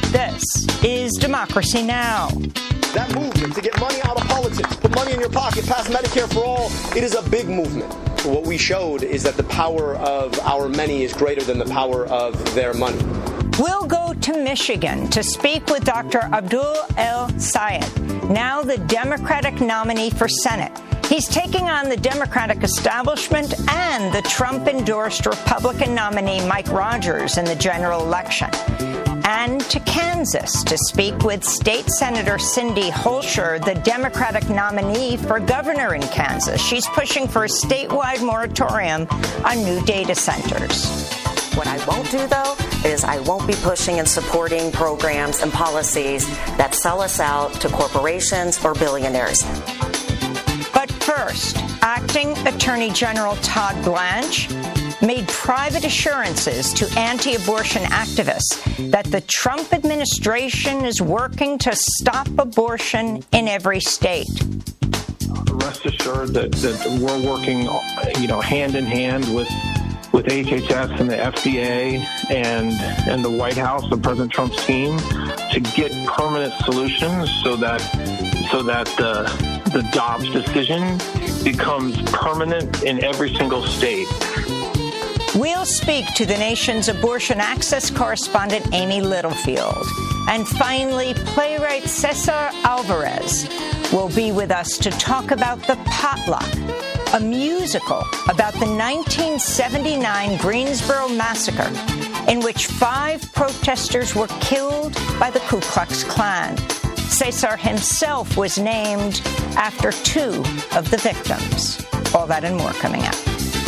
This is Democracy Now! That movement to get money out of politics, put money in your pocket, pass Medicare for all, it is a big movement. What we showed is that the power of our many is greater than the power of their money. We'll go to Michigan to speak with Dr. Abdul El-Sayed, now the Democratic nominee for Senate. He's taking on the Democratic establishment and the Trump-endorsed Republican nominee Mike Rogers in the general election. And to Kansas to speak with State Senator Cindy Holscher, the Democratic nominee for governor in Kansas. She's pushing for a statewide moratorium on new data centers. What I won't do, though, is I won't be pushing and supporting programs and policies that sell us out to corporations or billionaires. But first, Acting Attorney General Todd Blanche made private assurances to anti-abortion activists that the Trump administration is working to stop abortion in every state. Rest assured that we're working, hand in hand with HHS and the FDA and the White House and President Trump's team to get permanent solutions so that the Dobbs decision becomes permanent in every single state. We'll speak to the nation's abortion access correspondent, Amy Littlefield. And finally, playwright Cesar Alvarez will be with us to talk about The Potluck, a musical about the 1979 Greensboro Massacre, in which 5 protesters were killed by the Ku Klux Klan. Cesar himself was named after 2 of the victims. All that and more coming up.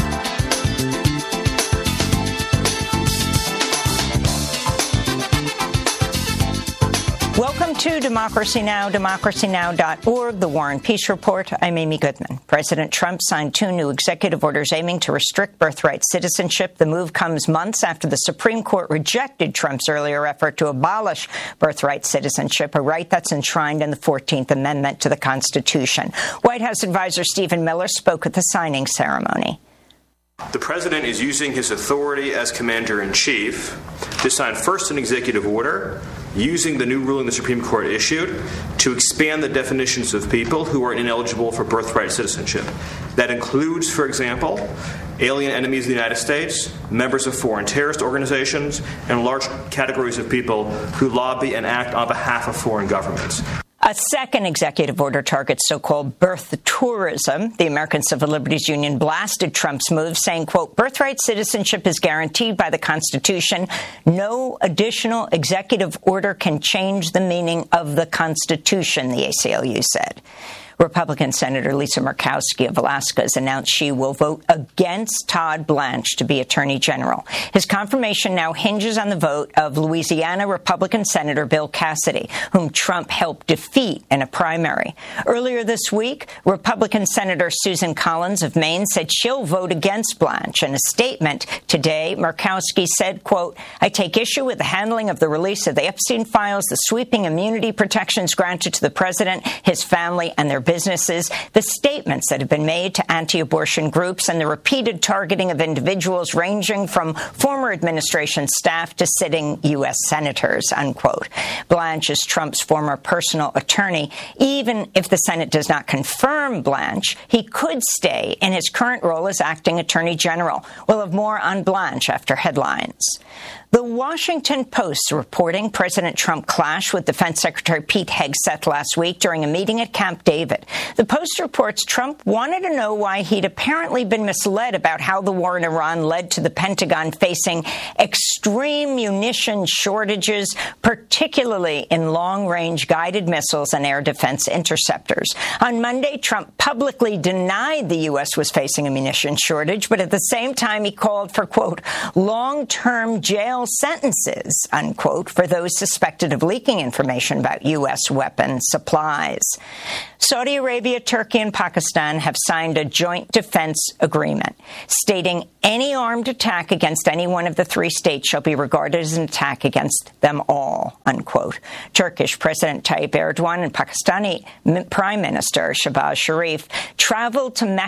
Welcome to Democracy Now!, democracynow.org, The War and Peace Report. I'm Amy Goodman. President Trump signed 2 new executive orders aiming to restrict birthright citizenship. The move comes months after the Supreme Court rejected Trump's earlier effort to abolish birthright citizenship, a right that's enshrined in the 14th Amendment to the Constitution. White House advisor Stephen Miller spoke at the signing ceremony. The president is using his authority as commander-in-chief to sign first an executive order using the new ruling the Supreme Court issued to expand the definitions of people who are ineligible for birthright citizenship. That includes, for example, alien enemies of the United States, members of foreign terrorist organizations, and large categories of people who lobby and act on behalf of foreign governments. A second executive order targets so-called birth tourism. The American Civil Liberties Union blasted Trump's move, saying, quote, birthright citizenship is guaranteed by the Constitution. No additional executive order can change the meaning of the Constitution, the ACLU said. Republican Senator Lisa Murkowski of Alaska has announced she will vote against Todd Blanche to be Attorney General. His confirmation now hinges on the vote of Louisiana Republican Senator Bill Cassidy, whom Trump helped defeat in a primary. Earlier this week, Republican Senator Susan Collins of Maine said she'll vote against Blanche. In a statement today, Murkowski said, quote, I take issue with the handling of the release of the Epstein files, the sweeping immunity protections granted to the president, his family, and their businesses, the statements that have been made to anti-abortion groups, and the repeated targeting of individuals ranging from former administration staff to sitting U.S. senators, unquote. Blanche is Trump's former personal attorney. Even if the Senate does not confirm Blanche, he could stay in his current role as acting attorney general. We'll have more on Blanche after headlines. The Washington Post reporting President Trump clashed with Defense Secretary Pete Hegseth last week during a meeting at Camp David. The Post reports Trump wanted to know why he'd apparently been misled about how the war in Iran led to the Pentagon facing extreme munition shortages, particularly in long-range guided missiles and air defense interceptors. On Monday, Trump publicly denied the U.S. was facing a munition shortage, but at the same time he called for, quote, long-term jail sentences, unquote, for those suspected of leaking information about U.S. weapon supplies. Saudi Arabia, Turkey, and Pakistan have signed a joint defense agreement stating any armed attack against any one of the 3 states shall be regarded as an attack against them all, unquote. Turkish President Tayyip Erdogan and Pakistani Prime Minister Shehbaz Sharif traveled to Mecca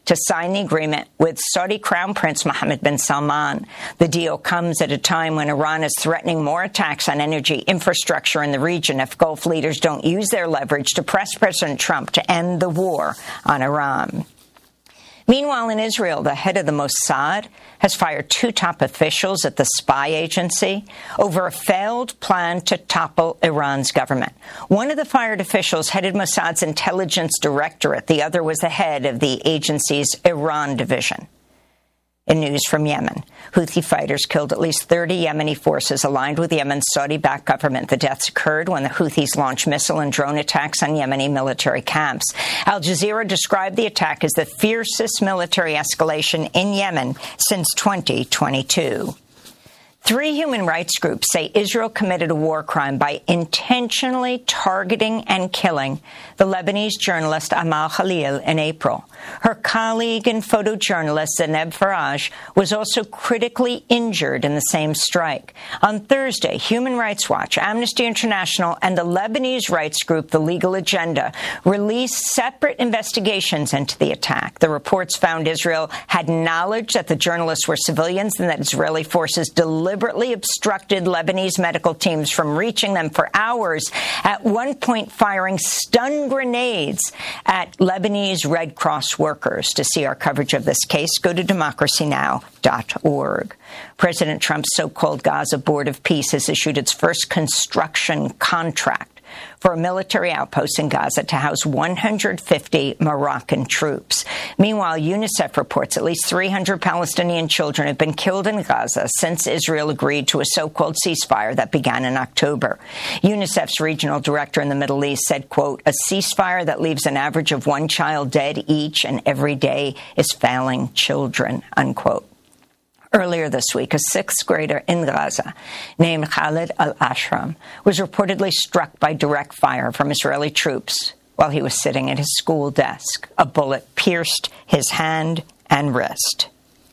to sign the agreement with Saudi Crown Prince Mohammed bin Salman. The deal comes at a time when Iran is threatening more attacks on energy infrastructure in the region if Gulf leaders don't use their leverage to press President Trump to end the war on Iran. Meanwhile, in Israel, the head of the Mossad has fired 2 top officials at the spy agency over a failed plan to topple Iran's government. One of the fired officials headed Mossad's intelligence directorate. The other was the head of the agency's Iran division. In news from Yemen, Houthi fighters killed at least 30 Yemeni forces aligned with Yemen's Saudi-backed government. The deaths occurred when the Houthis launched missile and drone attacks on Yemeni military camps. Al Jazeera described the attack as the fiercest military escalation in Yemen since 2022. 3 human rights groups say Israel committed a war crime by intentionally targeting and killing the Lebanese journalist Amal Khalil in April. Her colleague and photojournalist Zainab Faraj was also critically injured in the same strike. On Thursday, Human Rights Watch, Amnesty International, and the Lebanese rights group The Legal Agenda released separate investigations into the attack. The reports found Israel had knowledge that the journalists were civilians and that Israeli forces deliberately obstructed Lebanese medical teams from reaching them for hours, at one point firing stun grenades at Lebanese Red Cross workers. To see our coverage of this case, go to democracynow.org. President Trump's so-called Gaza Board of Peace has issued its first construction contract for a military outpost in Gaza to house 150 Moroccan troops. Meanwhile, UNICEF reports at least 300 Palestinian children have been killed in Gaza since Israel agreed to a so-called ceasefire that began in October. UNICEF's regional director in the Middle East said, quote, "A ceasefire that leaves an average of 1 child dead each and every day is failing children," unquote. Earlier this week, a 6th grader in Gaza named Khalid al-Ashram was reportedly struck by direct fire from Israeli troops while he was sitting at his school desk. A bullet pierced his hand and wrist.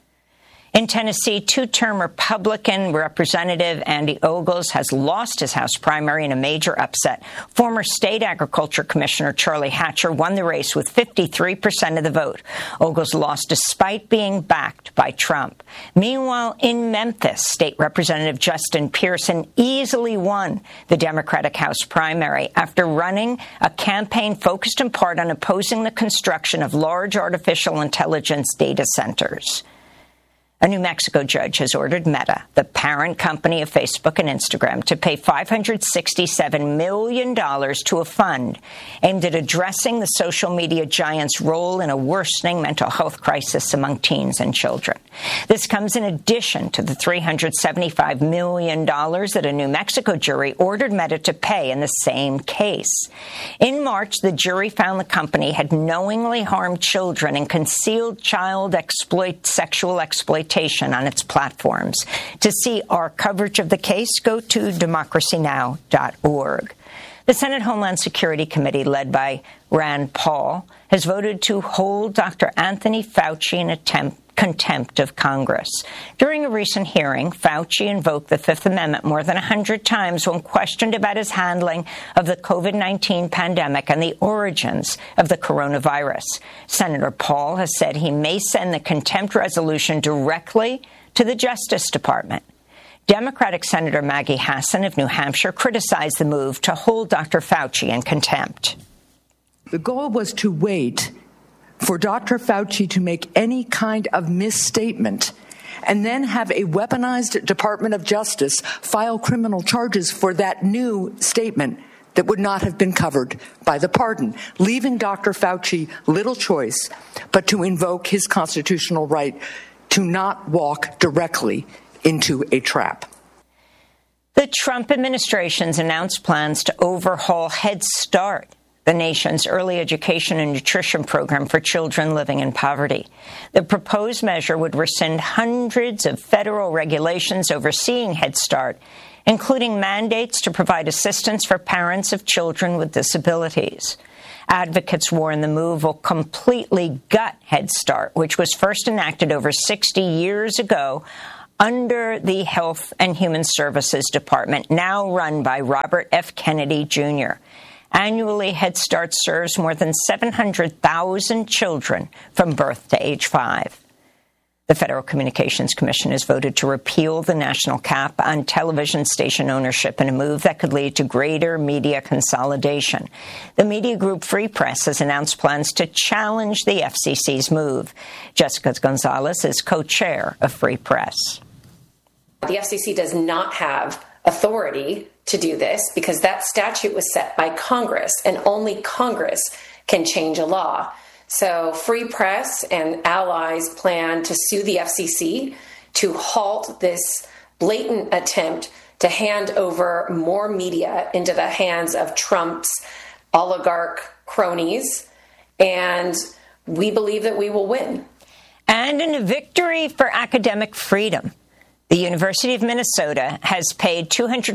In Tennessee, 2-term Republican Representative Andy Ogles has lost his House primary in a major upset. Former State Agriculture Commissioner Charlie Hatcher won the race with 53% of the vote. Ogles lost despite being backed by Trump. Meanwhile, in Memphis, State Representative Justin Pearson easily won the Democratic House primary after running a campaign focused in part on opposing the construction of large artificial intelligence data centers. A New Mexico judge has ordered Meta, the parent company of Facebook and Instagram, to pay $567 million to a fund aimed at addressing the social media giant's role in a worsening mental health crisis among teens and children. This comes in addition to the $375 million that a New Mexico jury ordered Meta to pay in the same case. In March, the jury found the company had knowingly harmed children and concealed child sexual exploitation on its platforms. To see our coverage of the case, go to democracynow.org. The Senate Homeland Security Committee, led by Rand Paul, has voted to hold Dr. Anthony Fauci in contempt of Congress. During a recent hearing, Fauci invoked the Fifth Amendment more than 100 times when questioned about his handling of the COVID-19 pandemic and the origins of the coronavirus. Senator Paul has said he may send the contempt resolution directly to the Justice Department. Democratic Senator Maggie Hassan of New Hampshire criticized the move to hold Dr. Fauci in contempt. The goal was to wait for Dr. Fauci to make any kind of misstatement and then have a weaponized Department of Justice file criminal charges for that new statement that would not have been covered by the pardon, leaving Dr. Fauci little choice but to invoke his constitutional right to not walk directly into a trap. The Trump administration's announced plans to overhaul Head Start, the nation's early education and nutrition program for children living in poverty. The proposed measure would rescind hundreds of federal regulations overseeing Head Start, including mandates to provide assistance for parents of children with disabilities. Advocates warn the move will completely gut Head Start, which was first enacted over 60 years ago under the Health and Human Services Department, now run by Robert F. Kennedy, Jr. Annually, Head Start serves more than 700,000 children from birth to age 5. The Federal Communications Commission has voted to repeal the national cap on television station ownership in a move that could lead to greater media consolidation. The media group Free Press has announced plans to challenge the FCC's move. Jessica Gonzalez is co-chair of Free Press. The FCC does not have authority to do this because that statute was set by Congress, and only Congress can change a law. So Free Press and allies plan to sue the FCC to halt this blatant attempt to hand over more media into the hands of Trump's oligarch cronies, and we believe that we will win. And in a victory for academic freedom, the University of Minnesota has paid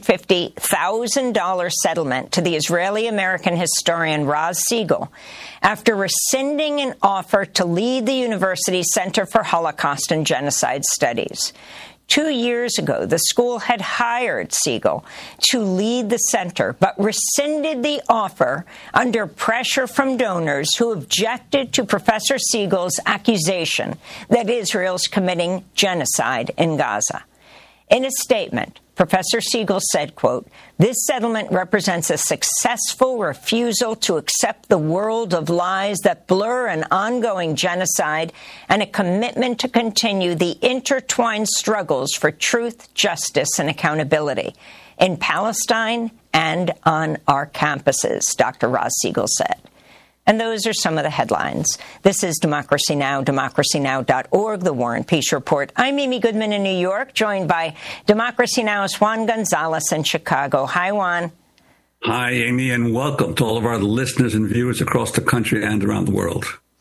$250,000 settlement to the Israeli-American historian Raz Siegel after rescinding an offer to lead the university's Center for Holocaust and Genocide Studies. 2 years ago, the school had hired Siegel to lead the center, but rescinded the offer under pressure from donors who objected to Professor Siegel's accusation that Israel's committing genocide in Gaza. In a statement, Professor Siegel said, quote, "This settlement represents a successful refusal to accept the world of lies that blur an ongoing genocide and a commitment to continue the intertwined struggles for truth, justice, and accountability in Palestine and on our campuses," Dr. Raz Siegel said. And those are some of the headlines. This is Democracy Now!, democracynow.org, The War and Peace Report. I'm Amy Goodman in New York, joined by Democracy Now!'s Juan Gonzalez in Chicago. Hi, Juan. Hi, Amy, and welcome to all of our listeners and viewers across the country and around the world.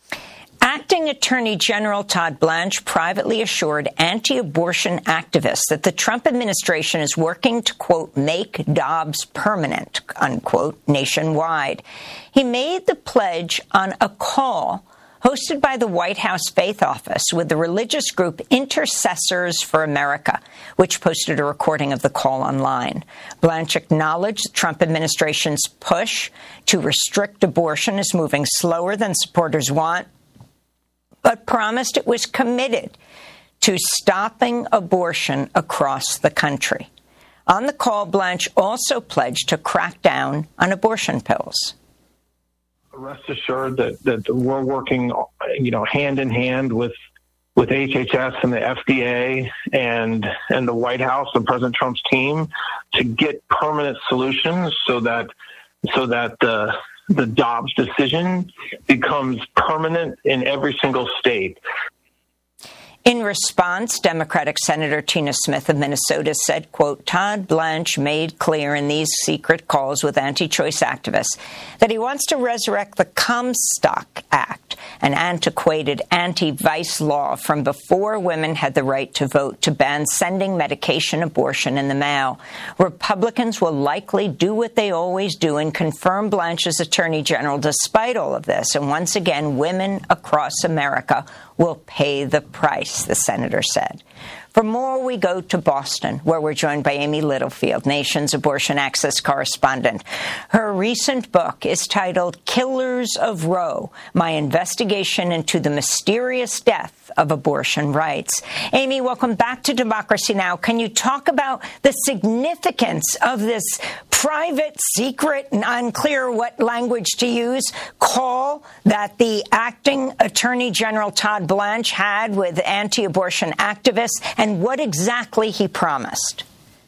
Acting Attorney General Todd Blanche privately assured anti-abortion activists that the Trump administration is working to, quote, make Dobbs permanent, unquote, nationwide. He made the pledge on a call hosted by the White House Faith Office with the religious group Intercessors for America, which posted a recording of the call online. Blanche acknowledged the Trump administration's push to restrict abortion is moving slower than supporters want, but promised it was committed to stopping abortion across the country. On the call, Blanche also pledged to crack down on abortion pills. Rest assured that we're working, hand in hand with HHS and the FDA and the White House and President Trump's team to get permanent solutions so that the Dobbs decision becomes permanent in every single state. In response, Democratic Senator Tina Smith of Minnesota said, quote, Todd Blanche made clear in these secret calls with anti-choice activists that he wants to resurrect the Comstock Act, an antiquated anti-vice law from before women had the right to vote, to ban sending medication abortion in the mail. Republicans will likely do what they always do and confirm Blanche's attorney general despite all of this. And once again, women across America will pay the price, the senator said. For more, we go to Boston, where we're joined by Amy Littlefield, Nation's abortion access correspondent. Her recent book is titled Killers of Roe, My Investigation into the Mysterious Death of Abortion Rights. Amy, welcome back to Democracy Now! Can you talk about the significance of this private, secret, and unclear what language to use call that the acting Attorney General Todd Blanche had with anti-abortion activists, and what exactly he promised?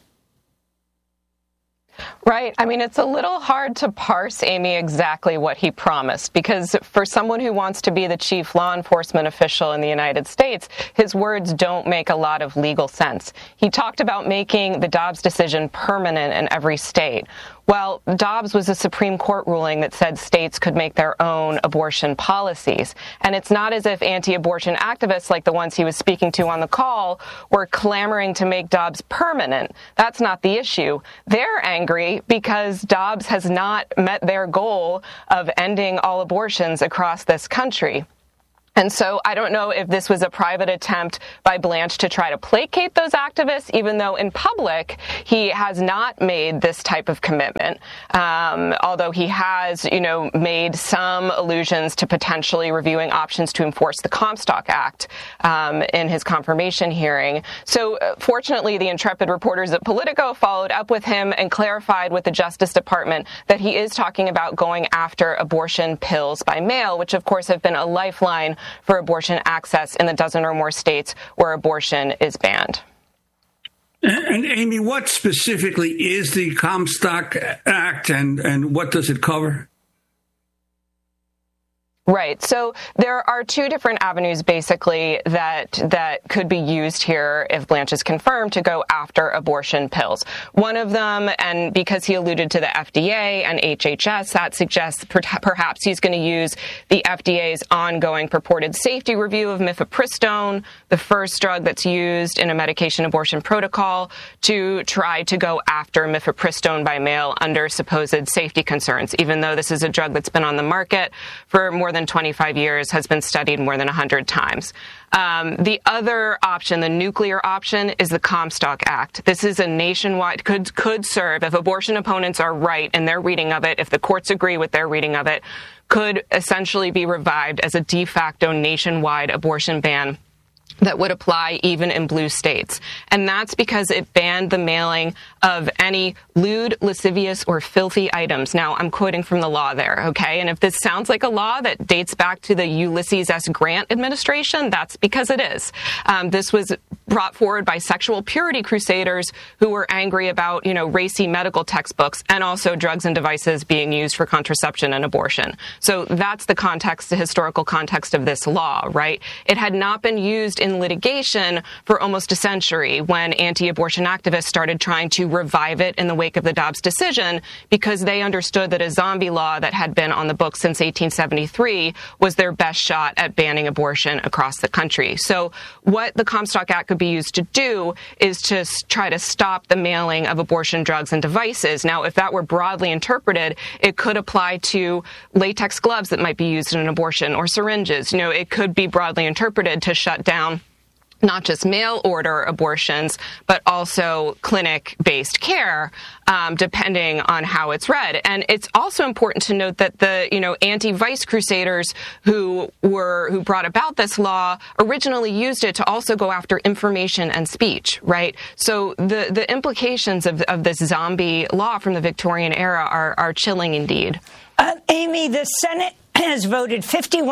Right. I mean, it's a little hard to parse, Amy, exactly what he promised, because for someone who wants to be the chief law enforcement official in the United States, his words don't make a lot of legal sense. He talked about making the Dobbs decision permanent in every state. Well, Dobbs was a Supreme Court ruling that said states could make their own abortion policies. And it's not as if anti-abortion activists, like the ones he was speaking to on the call, were clamoring to make Dobbs permanent. That's not the issue. They're angry because Dobbs has not met their goal of ending all abortions across this country. And so I don't know if this was a private attempt by Blanche to try to placate those activists, even though in public he has not made this type of commitment, although he has, made some allusions to potentially reviewing options to enforce the Comstock Act in his confirmation hearing. So fortunately, the intrepid reporters at Politico followed up with him and clarified with the Justice Department that he is talking about going after abortion pills by mail, which of course have been a lifeline for abortion access in the dozen or more states where abortion is banned. And Amy, what specifically is the Comstock Act and what does it cover? Right. So there are two different avenues, basically, that could be used here if Blanche is confirmed to go after abortion pills. One of them, and because he alluded to the FDA and HHS, that suggests perhaps he's going to use the FDA's ongoing purported safety review of mifepristone, the first drug that's used in a medication abortion protocol, to try to go after mifepristone by mail under supposed safety concerns, even though this is a drug that's been on the market for more than 25 years, has been studied more than 100 times. The other option, the nuclear option, is the Comstock Act. This is a nationwide, could serve, if abortion opponents are right in their reading of it, if the courts agree with their reading of it, could essentially be revived as a de facto nationwide abortion ban that would apply even in blue states. And that's because it banned the mailing of any lewd, lascivious, or filthy items. Now, I'm quoting from the law there, okay? And if this sounds like a law that dates back to the Ulysses S. Grant administration, that's because it is. This was brought forward by sexual purity crusaders who were angry about, racy medical textbooks and also drugs and devices being used for contraception and abortion. So that's the context, the historical context of this law, right? It had not been used in litigation for almost a century when anti-abortion activists started trying to revive it in the wake of the Dobbs decision because they understood that a zombie law that had been on the books since 1873 was their best shot at banning abortion across the country. So what the Comstock Act could be used to do is to try to stop the mailing of abortion drugs and devices. Now, if that were broadly interpreted, it could apply to latex gloves that might be used in an abortion or syringes. It could be broadly interpreted to shut down not just mail-order abortions, but also clinic-based care, depending on how it's read. And it's also important to note that the, anti-vice crusaders who brought about this law originally used it to also go after information and speech, right? So the implications of this zombie law from the Victorian era are chilling indeed. Amy, the Senate has voted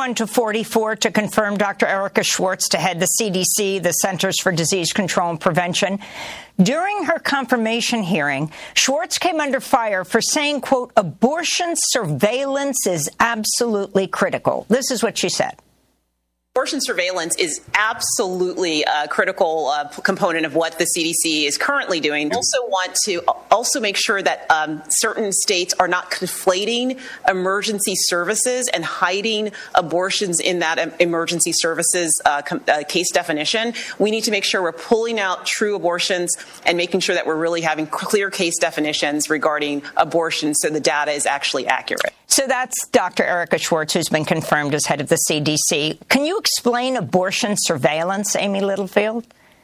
51-44 to confirm Dr. Erika Schwartz to head the CDC, the Centers for Disease Control and Prevention. During her confirmation hearing, Schwartz came under fire for saying, quote, abortion surveillance is absolutely critical. This is what she said. Abortion surveillance is absolutely a critical component of what the CDC is currently doing. We also want to also make sure that certain states are not conflating emergency services and hiding abortions in that emergency services case definition. We need to make sure we're pulling out true abortions and making sure that we're really having clear case definitions regarding abortion so the data is actually accurate. So that's Dr. Erika Schwartz, who's been confirmed as head of the CDC. Can you explain abortion surveillance, Amy Littlefield?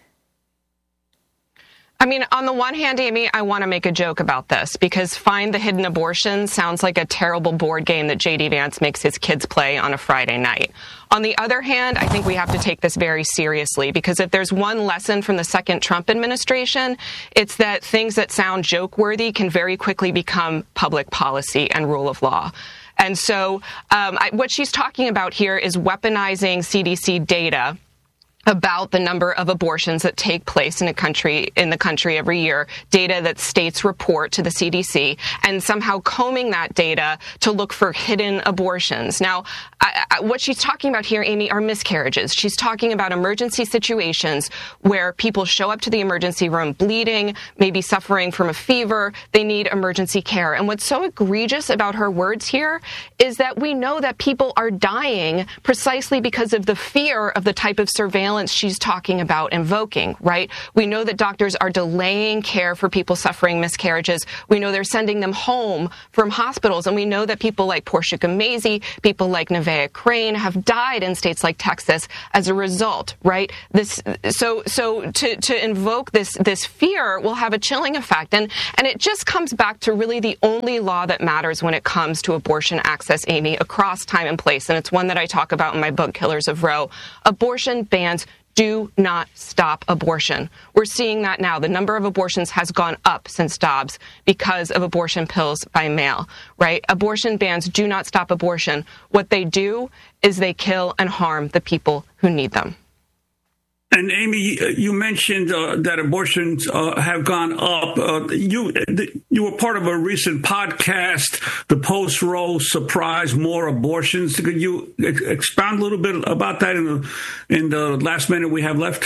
I mean, on the one hand, Amy, I want to make a joke about this because Find the Hidden Abortion sounds like a terrible board game that J.D. Vance makes his kids play on a Friday night. On the other hand, I think we have to take this very seriously because if there's one lesson from the second Trump administration, it's that things that sound joke-worthy can very quickly become public policy and rule of law. And so what she's talking about here is weaponizing CDC data about the number of abortions that take place in the country every year, data that states report to the CDC, and somehow combing that data to look for hidden abortions. Now, what she's talking about here, Amy, are miscarriages. She's talking about emergency situations where people show up to the emergency room bleeding, maybe suffering from a fever, they need emergency care. And what's so egregious about her words here is that we know that people are dying precisely because of the fear of the type of surveillance surveillance she's talking about invoking, right? We know that doctors are delaying care for people suffering miscarriages. We know they're sending them home from hospitals. And we know that people like Portia Gamese, people like Nevaeh Crane have died in states like Texas as a result, right? So to invoke this fear will have a chilling effect. And it just comes back to really the only law that matters when it comes to abortion access, Amy, across time and place. And it's one that I talk about in my book, Killers of Roe. Abortion bans do not stop abortion. We're seeing that now. The number of abortions has gone up since Dobbs because of abortion pills by mail, right? Abortion bans do not stop abortion. What they do is they kill and harm the people who need them. And Amy, you mentioned that abortions have gone up. You were part of a recent podcast, the Post-Roe Surprise: More Abortions. Could you expound a little bit about that in the last minute we have left?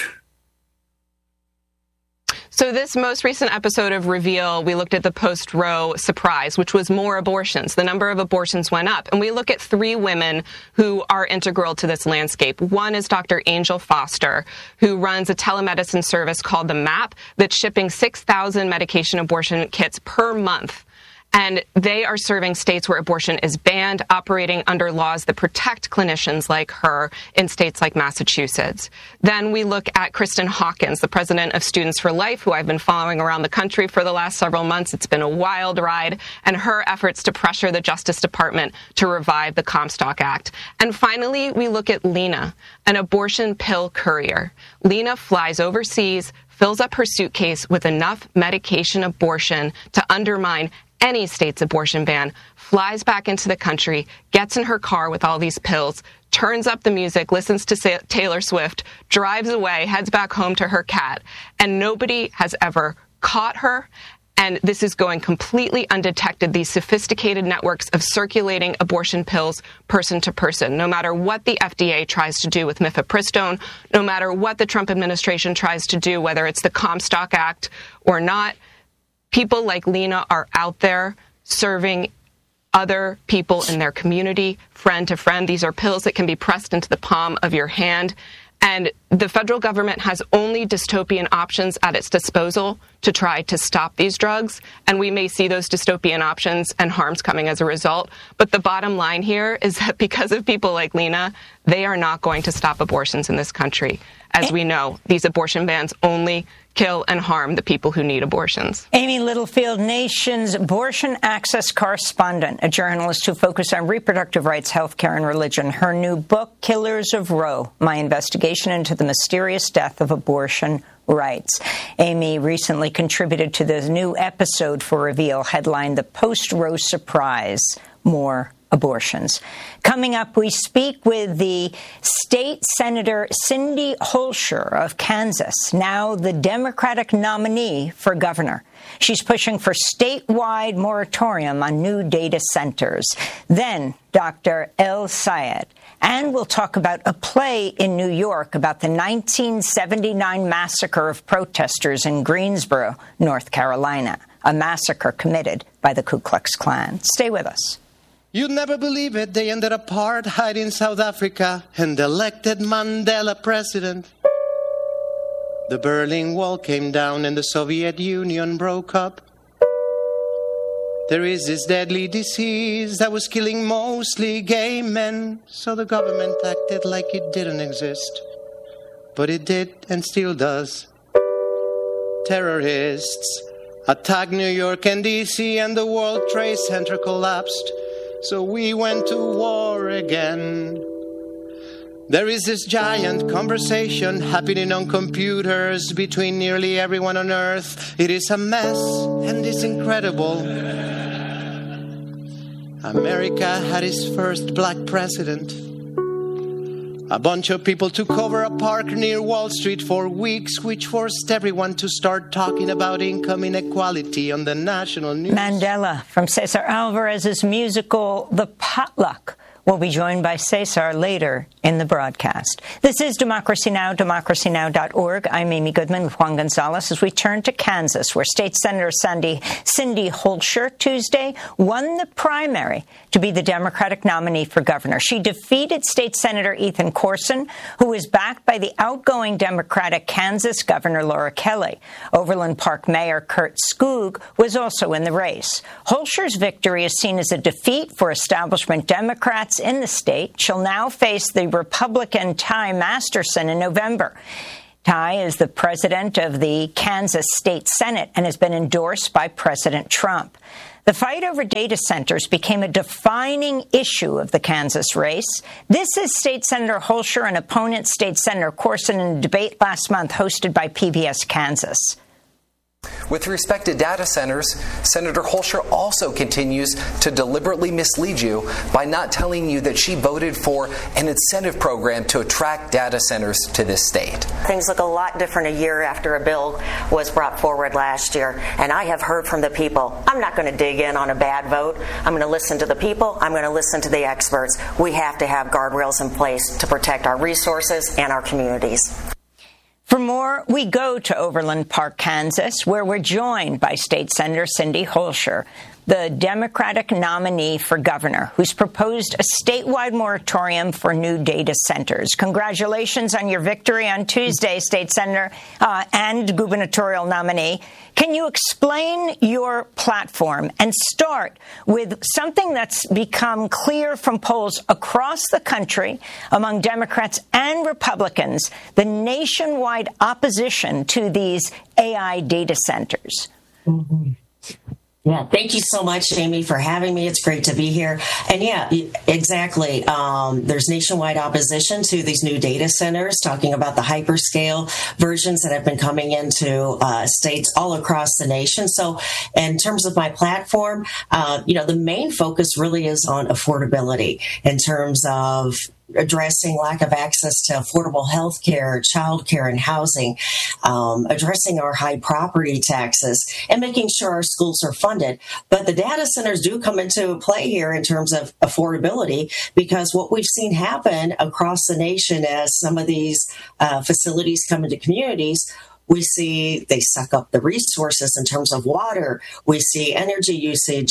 So this most recent episode of Reveal, we looked at the post-Roe surprise, which was more abortions. The number of abortions went up. And we look at 3 women who are integral to this landscape. One is Dr. Angel Foster, who runs a telemedicine service called The MAP that's shipping 6,000 medication abortion kits per month. And they are serving states where abortion is banned, operating under laws that protect clinicians like her in states like Massachusetts. Then we look at Kristen Hawkins, the president of Students for Life, who I've been following around the country for the last several months. It's been a wild ride, and her efforts to pressure the Justice Department to revive the Comstock Act. And finally, we look at Lena, an abortion pill courier. Lena flies overseas, fills up her suitcase with enough medication abortion to undermine any state's abortion ban, flies back into the country, gets in her car with all these pills, turns up the music, listens to Taylor Swift, drives away, heads back home to her cat, and nobody has ever caught her. And this is going completely undetected, these sophisticated networks of circulating abortion pills person to person. No matter what the FDA tries to do with mifepristone, no matter what the Trump administration tries to do, whether it's the Comstock Act or not, people like Lena are out there serving other people in their community, friend to friend. These are pills that can be pressed into the palm of your hand. And the federal government has only dystopian options at its disposal to try to stop these drugs. And we may see those dystopian options and harms coming as a result. But the bottom line here is that because of people like Lena, they are not going to stop abortions in this country. As we know, these abortion bans only kill and harm the people who need abortions. Amy Littlefield, Nation's abortion access correspondent, a journalist who focused on reproductive rights, healthcare, and religion. Her new book, Killers of Roe, My Investigation into the Mysterious Death of Abortion Rights. Amy recently contributed to the new episode for Reveal, headlined The Post-Roe Surprise: More Abortions. Coming up, we speak with the state senator Cindy Holscher of Kansas, now the Democratic nominee for governor. She's pushing for statewide moratorium on new data centers. Then Dr. El Sayed. And we'll talk about a play in New York about the 1979 massacre of protesters in Greensboro, North Carolina, a massacre committed by the Ku Klux Klan. Stay with us. You'd never believe it. They ended apartheid in South Africa and elected Mandela president. The Berlin Wall came down and the Soviet Union broke up. There is this deadly disease that was killing mostly gay men, so the government acted like it didn't exist. But it did and still does. Terrorists attacked New York and D.C. and the World Trade Center collapsed. So we went to war again. There is this giant conversation happening on computers between nearly everyone on Earth. It is a mess and it's incredible. America had its first black president. A bunch of people took over a park near Wall Street for weeks, which forced everyone to start talking about income inequality on the national news. Mandela from Cesar Alvarez's musical The Potluck We'll be joined by Cesar later in the broadcast. This is Democracy Now!, democracynow.org. I'm Amy Goodman with Juan Gonzalez as we turn to Kansas, where State Senator Cindy Holscher Tuesday won the primary to be the Democratic nominee for governor. She defeated State Senator Ethan Corson, who was backed by the outgoing Democratic Kansas Governor Laura Kelly. Overland Park Mayor Kurt Skoog was also in the race. Holscher's victory is seen as a defeat for establishment Democrats in the state. She'll now face the Republican Ty Masterson in November. Ty is the president of the Kansas State Senate and has been endorsed by President Trump. The fight over data centers became a defining issue of the Kansas race. This is State Senator Holscher and opponent State Senator Corson in a debate last month hosted by PBS Kansas. With respect to data centers, Senator Holscher also continues to deliberately mislead you by not telling you that she voted for an incentive program to attract data centers to this state. Things look a lot different a year after a bill was brought forward last year, and I have heard from the people. I'm not going to dig in on a bad vote. I'm going to listen to the people. I'm going to listen to the experts. We have to have guardrails in place to protect our resources and our communities. For more, we go to Overland Park, Kansas, where we're joined by State Senator Cindy Holscher, the Democratic nominee for governor, who's proposed a statewide moratorium for new data centers. Congratulations on your victory on Tuesday, State Senator and gubernatorial nominee. Can you explain your platform and start with something that's become clear from polls across the country among Democrats and Republicans, the nationwide opposition to these AI data centers? Mm-hmm. Yeah, thank you so much, Amy, for having me. It's great to be here. And yeah, exactly. There's nationwide opposition to these new data centers, talking about the hyperscale versions that have been coming into states all across the nation. So in terms of my platform, the main focus really is on affordability in terms of addressing lack of access to affordable health care, child care, and housing, addressing our high property taxes, and making sure our schools are funded. But the data centers do come into play here in terms of affordability, because what we've seen happen across the nation as some of these facilities come into communities, we see they suck up the resources in terms of water. We see energy usage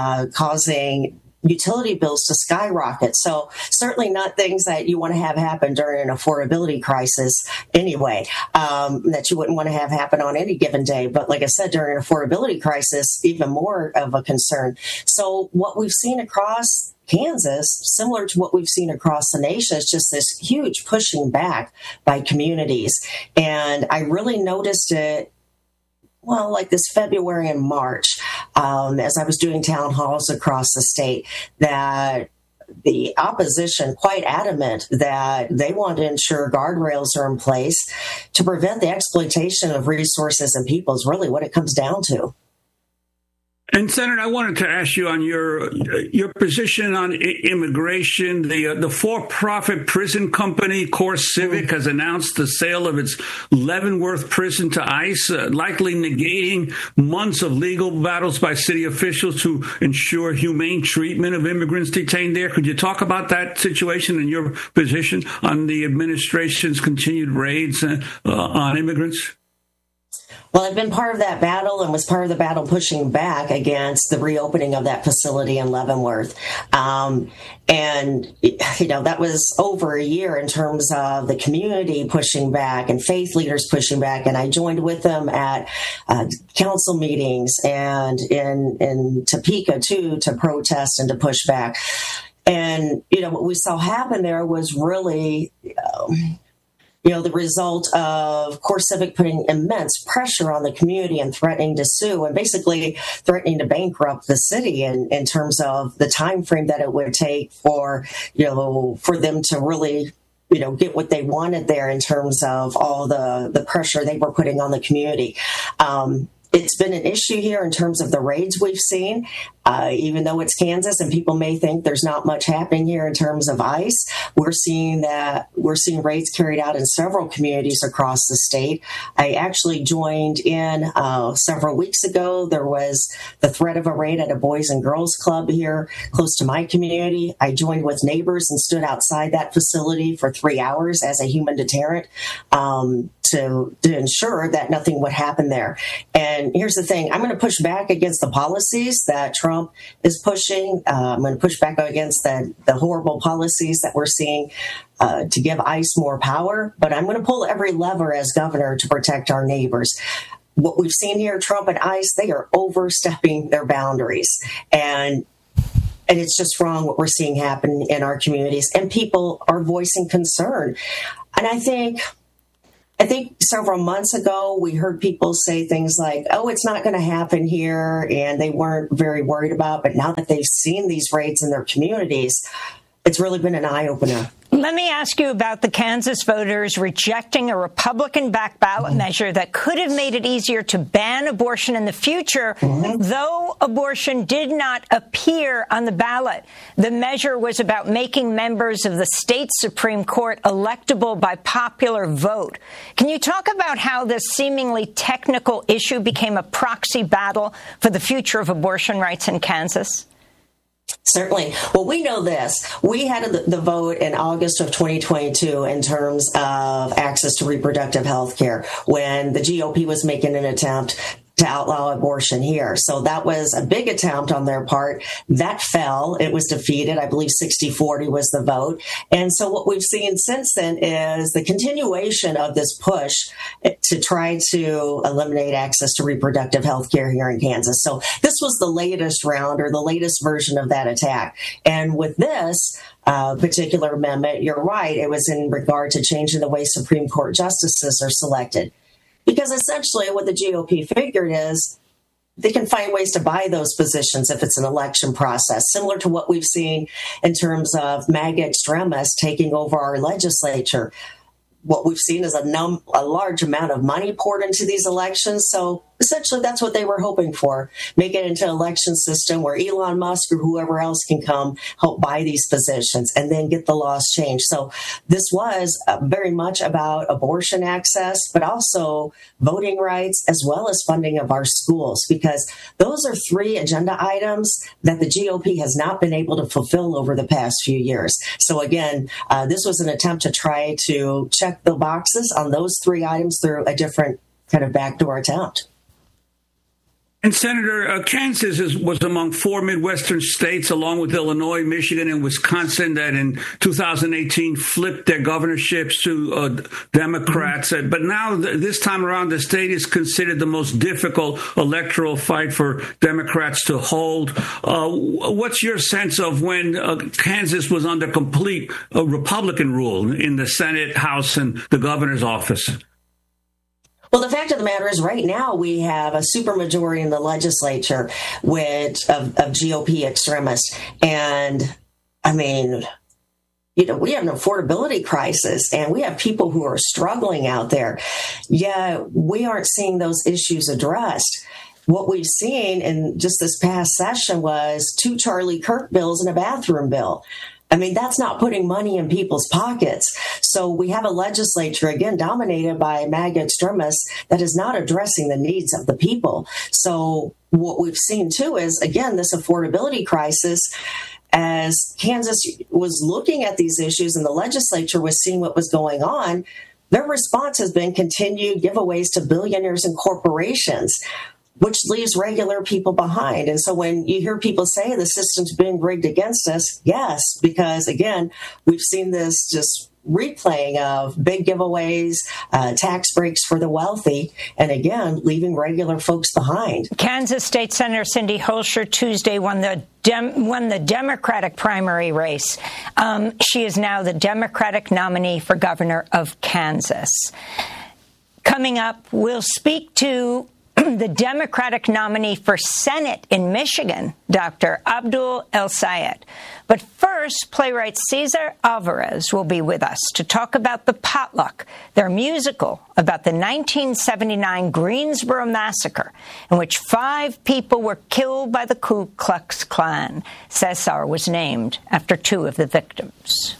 causing utility bills to skyrocket. So certainly not things that you want to have happen during an affordability crisis anyway, that you wouldn't want to have happen on any given day. But like I said, during an affordability crisis, even more of a concern. So what we've seen across Kansas, similar to what we've seen across the nation, is just this huge pushing back by communities. And I really noticed it like this February and March, as I was doing town halls across the state, that the opposition quite adamant that they want to ensure guardrails are in place to prevent the exploitation of resources and people is really what it comes down to. And Senator, I wanted to ask you on your position on immigration. The for-profit prison company CoreCivic has announced the sale of its Leavenworth prison to ICE, likely negating months of legal battles by city officials to ensure humane treatment of immigrants detained there. Could you talk about that situation and your position on the administration's continued raids on immigrants? Well, I've been part of that battle and was part of the battle pushing back against the reopening of that facility in Leavenworth. That was over a year in terms of the community pushing back and faith leaders pushing back. And I joined with them at council meetings and in Topeka, too, to protest and to push back. And, what we saw happen there was really the result of CoreCivic putting immense pressure on the community and threatening to sue and basically threatening to bankrupt the city in terms of the time frame that it would take for them to really get what they wanted there in terms of all the pressure they were putting on the community. It's been an issue here in terms of the raids we've seen, even though it's Kansas and people may think there's not much happening here in terms of ICE. We're seeing raids carried out in several communities across the state. I actually joined in several weeks ago. There was the threat of a raid at a Boys and Girls Club here close to my community. I joined with neighbors and stood outside that facility for 3 hours as a human deterrent to ensure that nothing would happen there. And here's the thing, I'm going to push back against the policies that Trump is pushing. I'm going to push back against the horrible policies that we're seeing to give ICE more power, but I'm going to pull every lever as governor to protect our neighbors. What we've seen here, Trump and ICE, they are overstepping their boundaries. And it's just wrong what we're seeing happen in our communities. And people are voicing concern. And I think several months ago, we heard people say things like, oh, it's not going to happen here, and they weren't very worried about it. But now that they've seen these raids in their communities, it's really been an eye-opener. Let me ask you about the Kansas voters rejecting a Republican-backed ballot measure that could have made it easier to ban abortion in the future, though abortion did not appear on the ballot. The measure was about making members of the state Supreme Court electable by popular vote. Can you talk about how this seemingly technical issue became a proxy battle for the future of abortion rights in Kansas? Certainly. Well, we know this. We had the vote in August of 2022 in terms of access to reproductive health care when the GOP was making an attempt to outlaw abortion here. So that was a big attempt on their part. That fell. It was defeated. I believe 60-40 was the vote. And so what we've seen since then is the continuation of this push to try to eliminate access to reproductive health care here in Kansas. So this was the latest round or the latest version of that attack. And with this particular amendment, you're right, it was in regard to changing the way Supreme Court justices are selected. Because essentially what the GOP figured is they can find ways to buy those positions if it's an election process, similar to what we've seen in terms of MAGA extremists taking over our legislature. What we've seen is a large amount of money poured into these elections. So essentially that's what they were hoping for, make it into an election system where Elon Musk or whoever else can come help buy these positions and then get the laws changed. So this was very much about abortion access, but also voting rights as well as funding of our schools, because those are three agenda items that the GOP has not been able to fulfill over the past few years. So again, this was an attempt to try to check the boxes on those three items through a different kind of backdoor attempt. And Senator, Kansas was among four Midwestern states, along with Illinois, Michigan, and Wisconsin, that in 2018 flipped their governorships to Democrats. But now, this time around, the state is considered the most difficult electoral fight for Democrats to hold. What's your sense of when Kansas was under complete Republican rule in the Senate, House, and the governor's office? Well, the fact of the matter is right now we have a supermajority in the legislature of GOP extremists. And I mean, we have an affordability crisis and we have people who are struggling out there. Yeah, we aren't seeing those issues addressed. What we've seen in just this past session was 2 Charlie Kirk bills and a bathroom bill. I mean, that's not putting money in people's pockets. So we have a legislature, again, dominated by MAGA extremists that is not addressing the needs of the people. So what we've seen, too, is, again, this affordability crisis. As Kansas was looking at these issues and the legislature was seeing what was going on, their response has been continued giveaways to billionaires and corporations, which leaves regular people behind. And so when you hear people say the system's being rigged against us, yes, because again, we've seen this just replaying of big giveaways, tax breaks for the wealthy, and again, leaving regular folks behind. Kansas State Senator Cindy Holscher Tuesday won the Democratic primary race. She is now the Democratic nominee for governor of Kansas. Coming up, we'll speak to the Democratic nominee for Senate in Michigan, Dr. Abdul El-Sayed. But first, playwright Cesar Alvarez will be with us to talk about The Potluck, their musical about the 1979 Greensboro Massacre, in which 5 people were killed by the Ku Klux Klan. Cesar was named after 2 of the victims.